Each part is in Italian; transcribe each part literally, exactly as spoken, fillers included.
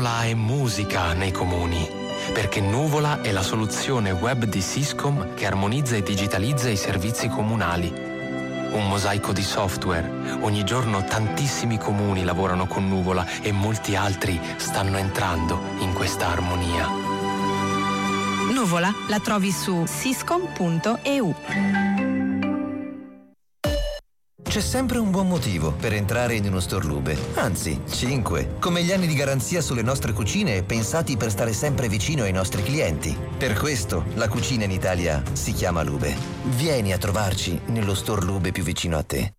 Nuvola è musica nei comuni, perché Nuvola è la soluzione web di Siscom che armonizza e digitalizza i servizi comunali. Un mosaico di software. Ogni giorno tantissimi comuni lavorano con Nuvola e molti altri stanno entrando in questa armonia. Nuvola la trovi su siscom punto e u. C'è sempre un buon motivo per entrare in uno store Lube, anzi, cinque, come gli anni di garanzia sulle nostre cucine pensati per stare sempre vicino ai nostri clienti. Per questo la cucina in Italia si chiama Lube. Vieni a trovarci nello store Lube più vicino a te.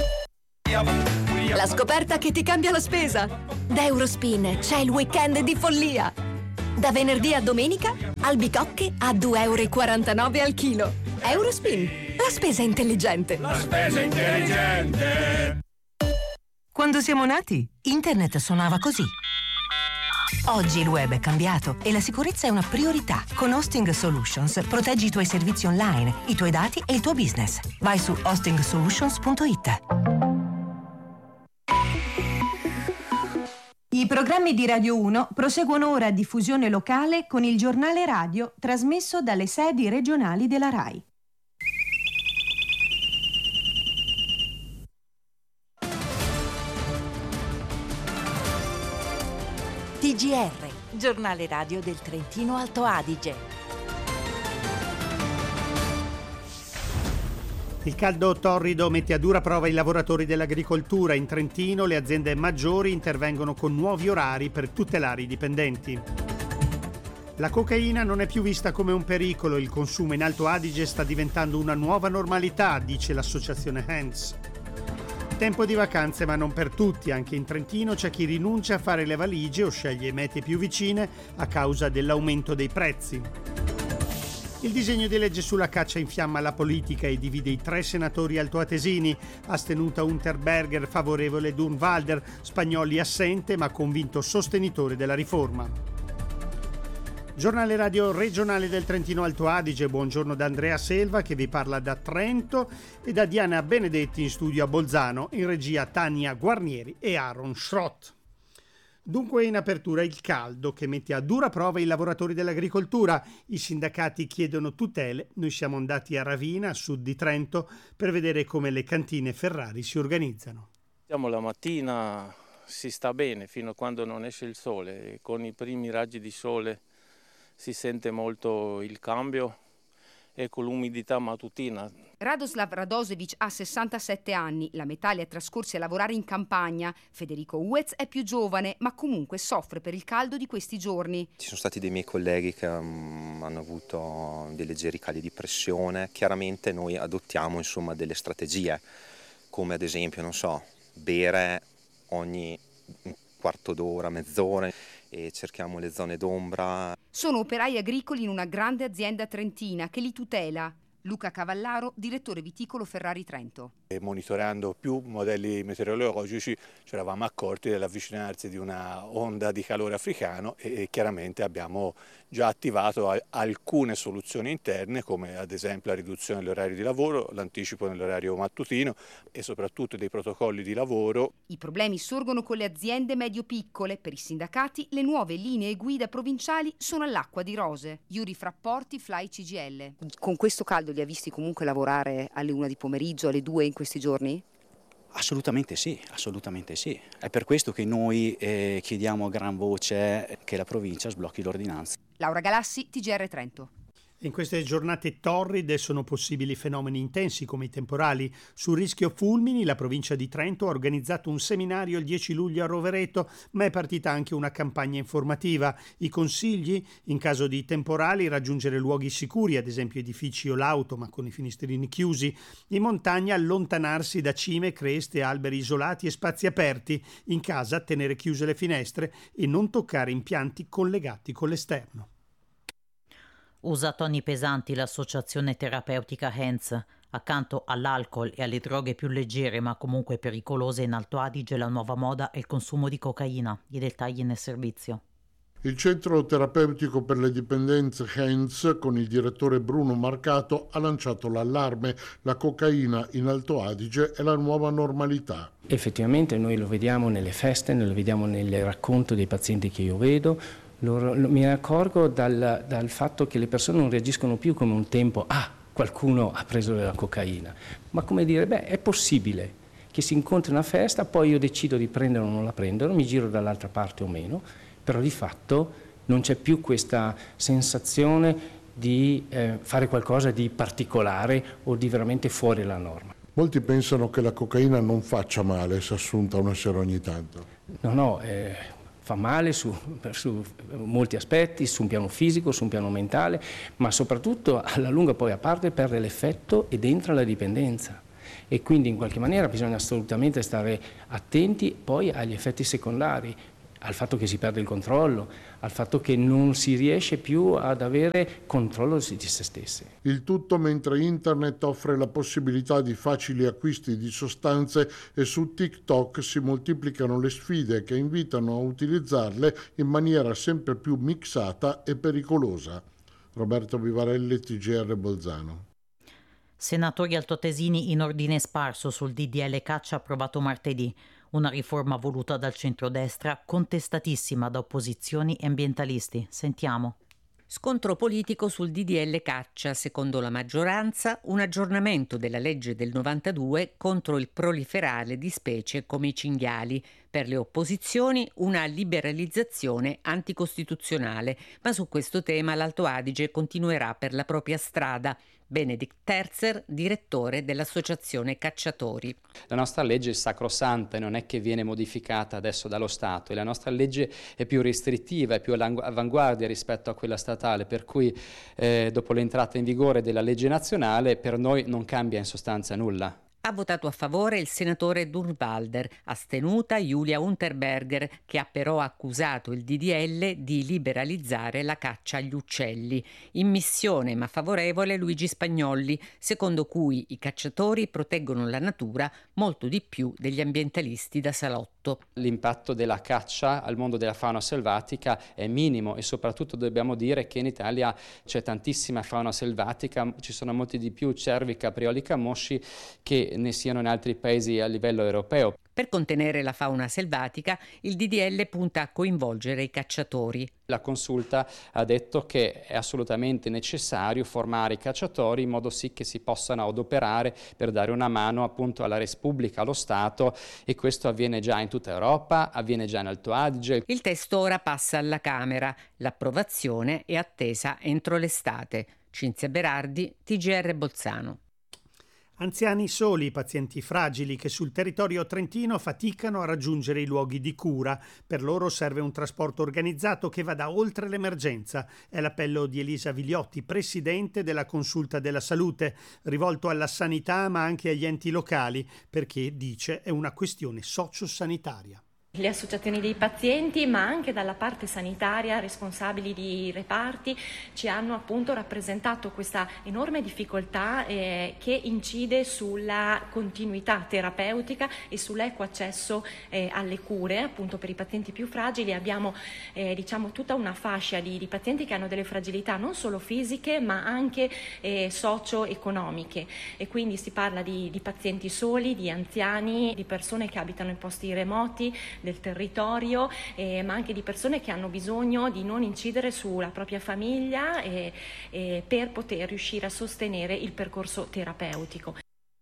La scoperta che ti cambia la spesa! Da Eurospin c'è il weekend di follia! Da venerdì a domenica, albicocche a due virgola quarantanove euro al chilo. Eurospin, la spesa intelligente. La spesa intelligente. Quando siamo nati, internet suonava così. Oggi il web è cambiato e la sicurezza è una priorità. Con Hosting Solutions proteggi i tuoi servizi online, i tuoi dati e il tuo business. Vai su hosting solutions punto it. I programmi di Radio uno proseguono ora a diffusione locale con il giornale radio trasmesso dalle sedi regionali della RAI. T G R, giornale radio del Trentino Alto Adige. Il caldo torrido mette a dura prova i lavoratori dell'agricoltura. In Trentino le aziende maggiori intervengono con nuovi orari per tutelare i dipendenti. La cocaina non è più vista come un pericolo, il consumo in Alto Adige sta diventando una nuova normalità, dice l'associazione Hands. Tempo di vacanze, ma non per tutti. Anche in Trentino c'è chi rinuncia a fare le valigie o sceglie mete più vicine a causa dell'aumento dei prezzi. Il disegno di legge sulla caccia infiamma la politica e divide i tre senatori altoatesini. Astenuta Unterberger, favorevole Durnwalder, Spagnoli assente ma convinto sostenitore della riforma. Giornale radio regionale del Trentino Alto Adige, buongiorno da Andrea Selva che vi parla da Trento e da Diana Benedetti in studio a Bolzano, in regia Tania Guarnieri e Aaron Schrott. Dunque in apertura il caldo che mette a dura prova i lavoratori dell'agricoltura. I sindacati chiedono tutele. Noi siamo andati a Ravina, a sud di Trento, per vedere come le cantine Ferrari si organizzano. Siamo la mattina, si sta bene fino a quando non esce il sole e con i primi raggi di sole si sente molto il cambio e con l'umidità mattutina. Radoslav Radosevic ha sessantasette anni, la metà li ha trascorsi a lavorare in campagna. Federico Uez è più giovane, ma comunque soffre per il caldo di questi giorni. Ci sono stati dei miei colleghi che um, hanno avuto dei leggeri cali di pressione. Chiaramente noi adottiamo insomma delle strategie, come ad esempio, non so, bere ogni un quarto d'ora, mezz'ora e cerchiamo le zone d'ombra. Sono operai agricoli in una grande azienda trentina che li tutela. Luca Cavallaro, direttore viticolo Ferrari Trento. E monitorando più modelli meteorologici ci eravamo accorti dell'avvicinarsi di una onda di calore africano e chiaramente abbiamo già attivato alcune soluzioni interne, come ad esempio la riduzione dell'orario di lavoro, l'anticipo nell'orario mattutino e soprattutto dei protocolli di lavoro. I problemi sorgono con le aziende medio-piccole. Per i sindacati le nuove linee guida provinciali sono all'acqua di rose. Iuri Frapporti, Fly C G I L. Con questo caldo li ha visti comunque lavorare alle una di pomeriggio, alle due in questi giorni? Assolutamente sì, assolutamente sì. È per questo che noi eh, chiediamo a gran voce che la provincia sblocchi l'ordinanza. Laura Galassi, T G R Trento. In queste giornate torride sono possibili fenomeni intensi come i temporali. Sul rischio fulmini la provincia di Trento ha organizzato un seminario il dieci luglio a Rovereto, ma è partita anche una campagna informativa. I consigli, in caso di temporali, raggiungere luoghi sicuri, ad esempio edifici o l'auto, ma con i finestrini chiusi. In montagna allontanarsi da cime, creste, alberi isolati e spazi aperti. In casa tenere chiuse le finestre e non toccare impianti collegati con l'esterno. Usa toni pesanti l'associazione terapeutica Hands. Accanto all'alcol e alle droghe più leggere ma comunque pericolose in Alto Adige, la nuova moda è il consumo di cocaina. I dettagli nel servizio. Il centro terapeutico per le dipendenze Hens, con il direttore Bruno Marcato, ha lanciato l'allarme: la cocaina in Alto Adige è la nuova normalità. Effettivamente noi lo vediamo nelle feste, lo vediamo nel racconto dei pazienti che io vedo, lo, lo, mi accorgo dal, dal fatto che le persone non reagiscono più come un tempo, ah, qualcuno ha preso la cocaina, ma come dire, beh, è possibile che si incontri una festa, poi io decido di prendere o non la prendere, mi giro dall'altra parte o meno, però di fatto non c'è più questa sensazione di eh, fare qualcosa di particolare o di veramente fuori la norma. Molti pensano che la cocaina non faccia male se assunta una sera ogni tanto. No, no, eh, fa male su, su molti aspetti, su un piano fisico, su un piano mentale, ma soprattutto alla lunga poi a parte perde l'effetto ed entra la dipendenza. E quindi in qualche maniera bisogna assolutamente stare attenti poi agli effetti secondari, al fatto che si perde il controllo, al fatto che non si riesce più ad avere controllo di se stessi. Il tutto mentre internet offre la possibilità di facili acquisti di sostanze e su TikTok si moltiplicano le sfide che invitano a utilizzarle in maniera sempre più mixata e pericolosa. Roberto Vivarelli, T G R Bolzano. Senatori altoatesini in ordine sparso sul D D L caccia approvato martedì. Una riforma voluta dal centrodestra, contestatissima da opposizioni e ambientalisti. Sentiamo. Scontro politico sul D D L caccia, secondo la maggioranza, un aggiornamento della legge del novantadue contro il proliferare di specie come i cinghiali. Per le opposizioni una liberalizzazione anticostituzionale, ma su questo tema l'Alto Adige continuerà per la propria strada. Benedict Terzer, direttore dell'Associazione Cacciatori. La nostra legge è sacrosanta e non è che viene modificata adesso dallo Stato, e la nostra legge è più restrittiva, è più all'avanguardia rispetto a quella statale, per cui eh, dopo l'entrata in vigore della legge nazionale per noi non cambia in sostanza nulla. Ha votato a favore il senatore Durnwalder, astenuta Julia Unterberger, che ha però accusato il D D L di liberalizzare la caccia agli uccelli. In missione ma favorevole Luigi Spagnolli, secondo cui i cacciatori proteggono la natura molto di più degli ambientalisti da salotto. L'impatto della caccia al mondo della fauna selvatica è minimo, e soprattutto dobbiamo dire che in Italia c'è tantissima fauna selvatica, ci sono molti di più cervi, caprioli, camosci che ne siano in altri paesi a livello europeo. Per contenere la fauna selvatica, il D D L punta a coinvolgere i cacciatori. La consulta ha detto che è assolutamente necessario formare i cacciatori in modo sì che si possano adoperare per dare una mano appunto alla res publica, allo Stato, e questo avviene già in tutta Europa, avviene già in Alto Adige. Il testo ora passa alla Camera. L'approvazione è attesa entro l'estate. Cinzia Berardi, T G R Bolzano. Anziani soli, pazienti fragili che sul territorio trentino faticano a raggiungere i luoghi di cura. Per loro serve un trasporto organizzato che vada oltre l'emergenza. È l'appello di Elisa Vigliotti, presidente della Consulta della Salute, rivolto alla sanità ma anche agli enti locali, perché, dice, è una questione sociosanitaria. Le associazioni dei pazienti, ma anche dalla parte sanitaria, responsabili di reparti, ci hanno appunto rappresentato questa enorme difficoltà eh, che incide sulla continuità terapeutica e sull'equo accesso eh, alle cure. Appunto per i pazienti più fragili abbiamo eh, diciamo tutta una fascia di, di pazienti che hanno delle fragilità non solo fisiche ma anche eh, socio-economiche, e quindi si parla di, di pazienti soli, di anziani, di persone che abitano in posti remoti del territorio, eh, ma anche di persone che hanno bisogno di non incidere sulla propria famiglia eh, eh, per poter riuscire a sostenere il percorso terapeutico.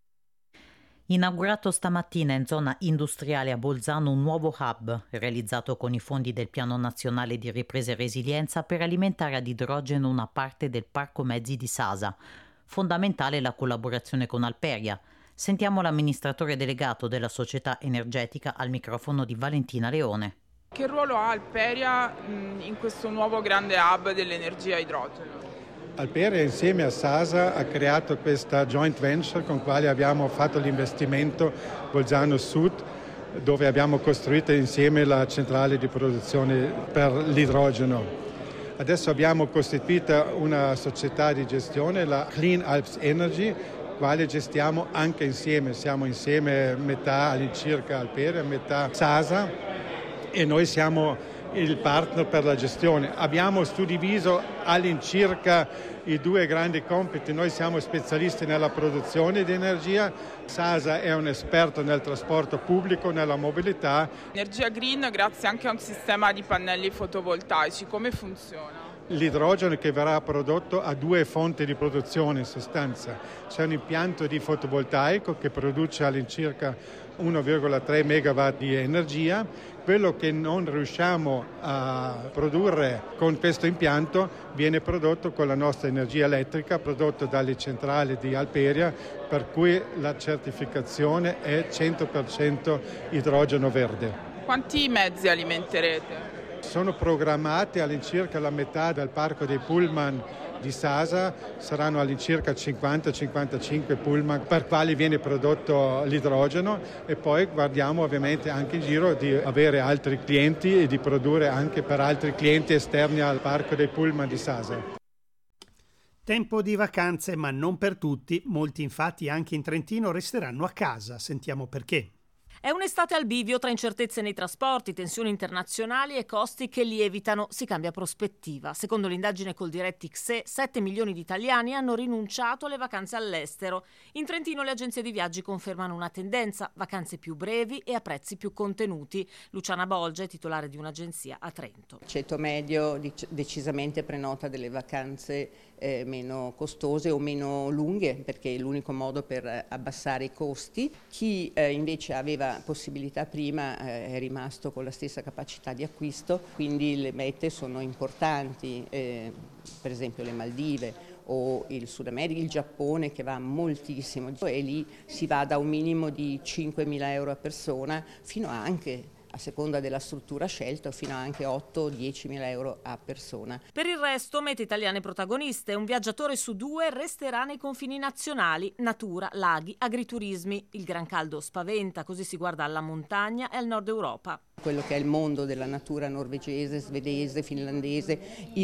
Inaugurato stamattina in zona industriale a Bolzano un nuovo hub realizzato con i fondi del Piano Nazionale di Ripresa e Resilienza per alimentare ad idrogeno una parte del parco mezzi di Sasa. Fondamentale la collaborazione con Alperia. Sentiamo l'amministratore delegato della società energetica al microfono di Valentina Leone. Che ruolo ha Alperia in questo nuovo grande hub dell'energia a idrogeno? Alperia insieme a Sasa ha creato questa joint venture con quale abbiamo fatto l'investimento Bolzano Sud, dove abbiamo costruito insieme la centrale di produzione per l'idrogeno. Adesso abbiamo costituito una società di gestione, la Clean Alps Energy, quale gestiamo anche insieme, siamo insieme metà all'incirca Alperia, metà Sasa, e noi siamo il partner per la gestione. Abbiamo suddiviso all'incirca i due grandi compiti. Noi siamo specialisti nella produzione di energia, Sasa è un esperto nel trasporto pubblico, nella mobilità. Energia green grazie anche a un sistema di pannelli fotovoltaici, come funziona? L'idrogeno che verrà prodotto ha due fonti di produzione in sostanza. C'è un impianto di fotovoltaico che produce all'incirca uno virgola tre megawatt di energia. Quello che non riusciamo a produrre con questo impianto viene prodotto con la nostra energia elettrica, prodotto dalle centrali di Alperia, per cui la certificazione è cento per cento idrogeno verde. Quanti mezzi alimenterete? Sono programmate all'incirca la metà del parco dei pullman di Sasa, saranno all'incirca cinquanta cinquantacinque pullman per quali viene prodotto l'idrogeno, e poi guardiamo ovviamente anche in giro di avere altri clienti e di produrre anche per altri clienti esterni al parco dei pullman di Sasa. Tempo di vacanze, ma non per tutti. Molti infatti anche in Trentino resteranno a casa. Sentiamo perché. È un'estate al bivio tra incertezze nei trasporti, tensioni internazionali e costi che lievitano. Si cambia prospettiva. Secondo l'indagine Coldiretti X E, sette milioni di italiani hanno rinunciato alle vacanze all'estero. In Trentino le agenzie di viaggi confermano una tendenza, vacanze più brevi e a prezzi più contenuti. Luciana Bolgia è titolare di un'agenzia a Trento. Il ceto medio decisamente prenota delle vacanze eh, meno costose o meno lunghe, perché è l'unico modo per abbassare i costi. Chi eh, invece aveva possibilità prima eh, è rimasto con la stessa capacità di acquisto, quindi le mete sono importanti, eh, per esempio le Maldive o il Sud America, il Giappone che va moltissimo, e lì si va da un minimo di cinquemila euro a persona fino a anche, a seconda della struttura scelta, fino a anche otto o diecimila euro a persona. Per il resto, mete italiane protagoniste. Un viaggiatore su due resterà nei confini nazionali, natura, laghi, agriturismi. Il gran caldo spaventa, così si guarda alla montagna e al nord Europa. Quello che è il mondo della natura norvegese, svedese, finlandese,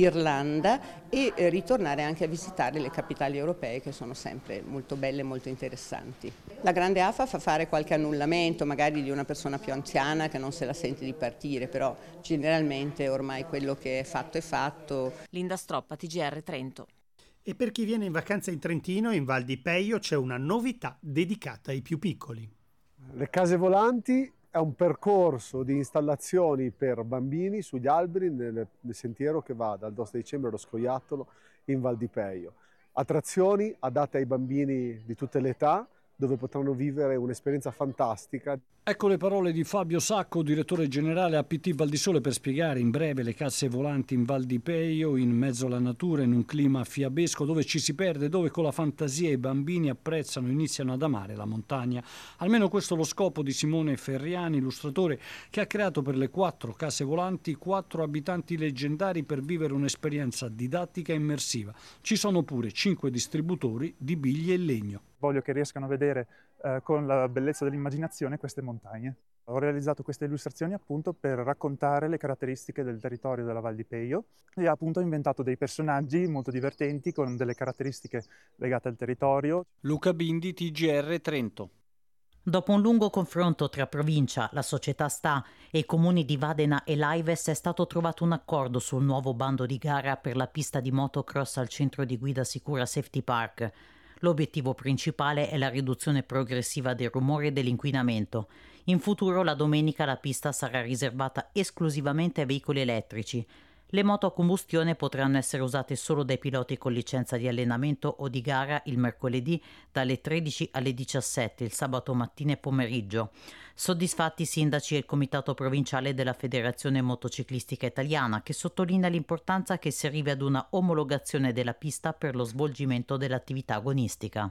Irlanda, e eh, ritornare anche a visitare le capitali europee che sono sempre molto belle e molto interessanti. La grande AFA fa fare qualche annullamento, magari di una persona più anziana che non se la sente di partire, però generalmente ormai quello che è fatto è fatto. Linda Stroppa, T G R Trento. E per chi viene in vacanza in Trentino, in Val di Peio, c'è una novità dedicata ai più piccoli. Le case volanti è un percorso di installazioni per bambini sugli alberi nel, nel sentiero che va dal Dos Dicembre allo Scoiattolo in Val di Peio. Attrazioni adatte ai bambini di tutte le età, dove potranno vivere un'esperienza fantastica. Ecco le parole di Fabio Sacco, direttore generale A P T Val di Sole, per spiegare in breve le case volanti in Val di Peio, in mezzo alla natura, in un clima fiabesco, dove ci si perde, dove con la fantasia i bambini apprezzano, iniziano ad amare la montagna. Almeno questo è lo scopo di Simone Ferriani, illustratore, che ha creato per le quattro case volanti quattro abitanti leggendari per vivere un'esperienza didattica e immersiva. Ci sono pure cinque distributori di biglie e legno. Voglio che riescano a vedere eh, con la bellezza dell'immaginazione queste montagne. Ho realizzato queste illustrazioni appunto per raccontare le caratteristiche del territorio della Val di Peio e appunto ho inventato dei personaggi molto divertenti con delle caratteristiche legate al territorio. Luca Bindi, T G R Trento. Dopo un lungo confronto tra provincia, la società Sta e i comuni di Vadena e Laives è stato trovato un accordo sul nuovo bando di gara per la pista di motocross al centro di guida sicura Safety Park. L'obiettivo principale è la riduzione progressiva del rumore e dell'inquinamento. In futuro la domenica la pista sarà riservata esclusivamente ai veicoli elettrici. Le moto a combustione potranno essere usate solo dai piloti con licenza di allenamento o di gara il mercoledì dalle tredici alle diciassette, il sabato mattina e pomeriggio. Soddisfatti i sindaci e il comitato provinciale della Federazione Motociclistica Italiana, che sottolinea l'importanza che si arrivi ad una omologazione della pista per lo svolgimento dell'attività agonistica.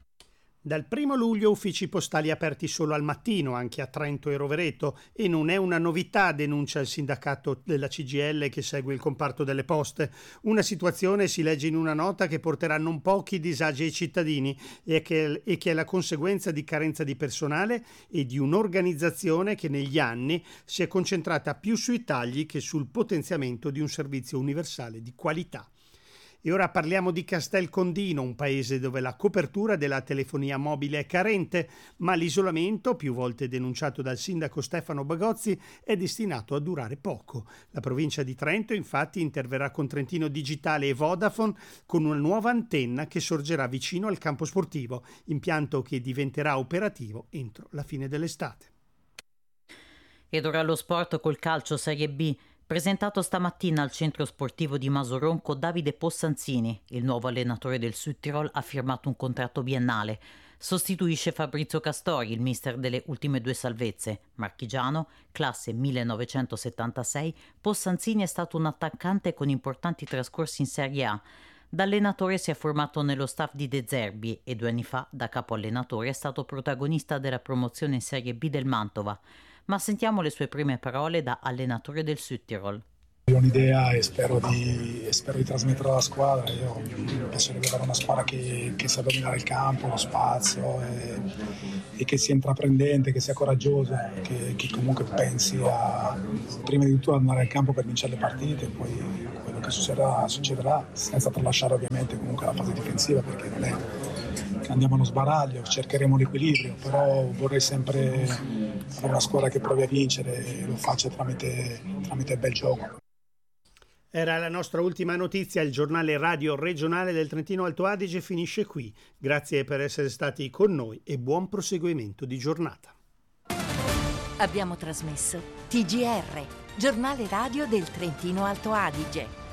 Dal primo luglio uffici postali aperti solo al mattino, anche a Trento e Rovereto, e non è una novità, denuncia il sindacato della C G I L che segue il comparto delle poste. Una situazione, si legge in una nota, che porterà non pochi disagi ai cittadini e che, e che è la conseguenza di carenza di personale e di un'organizzazione che negli anni si è concentrata più sui tagli che sul potenziamento di un servizio universale di qualità. E ora parliamo di Castelcondino, un paese dove la copertura della telefonia mobile è carente, ma l'isolamento, più volte denunciato dal sindaco Stefano Bagozzi, è destinato a durare poco. La provincia di Trento infatti interverrà con Trentino Digitale e Vodafone con una nuova antenna che sorgerà vicino al campo sportivo, impianto che diventerà operativo entro la fine dell'estate. Ed ora lo sport col calcio Serie B. Presentato stamattina al centro sportivo di Masoronco Davide Possanzini, il nuovo allenatore del Südtirol, ha firmato un contratto biennale. Sostituisce Fabrizio Castori, il mister delle ultime due salvezze. Marchigiano, classe millenovecentosettantasei, Possanzini è stato un attaccante con importanti trascorsi in Serie A. Da allenatore si è formato nello staff di De Zerbi e due anni fa, da capo allenatore, è stato protagonista della promozione in Serie B del Mantova. Ma sentiamo le sue prime parole da allenatore del Südtirol. Ho un'idea e spero di, e spero di trasmetterla alla squadra. Io penso di avere una squadra che, che sa dominare il campo, lo spazio e, e che sia intraprendente, che sia coraggiosa, che, che comunque pensi a prima di tutto andare al campo per vincere le partite, poi quello che succederà succederà, senza tralasciare ovviamente comunque la fase difensiva, perché non è che andiamo allo sbaraglio, cercheremo l'equilibrio, però vorrei sempre avere una squadra che provi a vincere e lo faccia tramite, tramite il bel gioco. Era la nostra ultima notizia, il giornale radio regionale del Trentino Alto Adige finisce qui. Grazie per essere stati con noi e buon proseguimento di giornata. Abbiamo trasmesso T G R, giornale radio del Trentino Alto Adige.